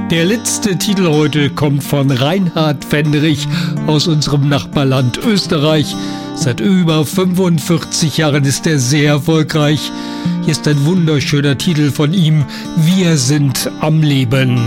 Der letzte Titel heute kommt von Reinhard Fendrich aus unserem Nachbarland Österreich. Seit über 45 Jahren ist er sehr erfolgreich. Hier ist ein wunderschöner Titel von ihm: Wir sind am Leben.